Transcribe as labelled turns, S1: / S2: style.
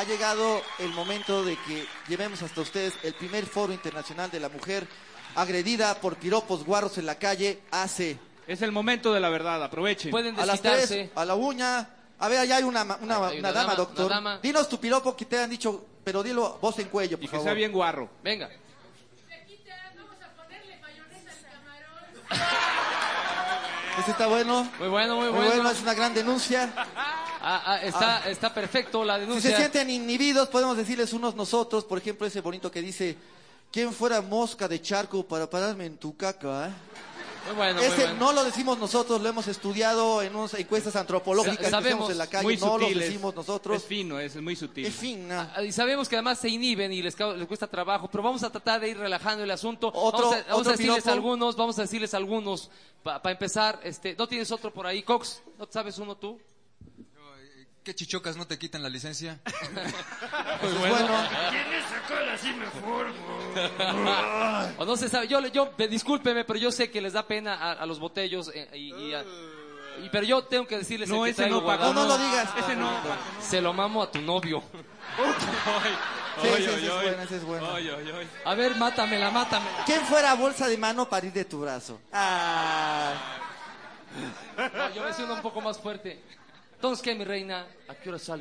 S1: ha llegado el momento de que llevemos hasta ustedes el primer foro internacional de la mujer agredida por piropos guarros en la calle hace...
S2: Es el momento de la verdad, aprovechen.
S3: Pueden
S1: A las
S3: desquitarse.
S1: 3, a la uña. A ver, allá hay una dama, doctor.
S3: Una dama.
S1: Dinos tu piropo que te han dicho, pero dilo voz en cuello, por
S2: Y que
S1: favor.
S2: sea bien guarro.
S3: Venga.
S4: Vamos a ponerle mayonesa al camarón.
S1: Este está bueno.
S3: Muy bueno, muy
S1: Muy
S3: bueno.
S1: bueno, es una gran denuncia.
S3: Está perfecto la
S1: Si
S3: denuncia.
S1: se sienten inhibidos, podemos decirles unos nosotros, por ejemplo, ese bonito que dice, ¿quién fuera mosca de charco para pararme en tu caca?
S3: Muy bueno, muy
S1: Ese
S3: bueno.
S1: no lo decimos nosotros, lo hemos estudiado en unas encuestas antropológicas que
S3: Sabemos,
S1: hacemos en la calle,
S2: Muy
S1: no lo
S2: sutil,
S1: decimos nosotros.
S2: Es fino, es muy sutil.
S1: Es fina.
S3: Y sabemos que además se inhiben y les cuesta trabajo, pero vamos a tratar de ir relajando el asunto.
S1: Otro
S3: Vamos a decirles
S1: piropo.
S3: algunos, para empezar. ¿No tienes otro por ahí, Cox? ¿No sabes uno tú?
S5: ¿Qué chichocas no te quitan la licencia?
S1: Pues bueno.
S4: Tienes cola así mejor,
S3: O no se sabe. Discúlpeme, pero yo sé que les da pena a los botellos pero yo tengo que decirles
S2: No,
S3: el que
S2: ese
S3: traigo
S2: no, Paco.
S3: guardado.
S1: No lo digas.
S2: Ese no.
S3: Se lo mamo a tu novio.
S1: Sí, ese es bueno, ese es bueno.
S3: A ver, mátamela.
S1: ¿Quién fuera bolsa de mano para ir de tu brazo?
S3: No, yo me siento un poco más fuerte. Entonces, ¿qué, mi reina? ¿A qué hora sale?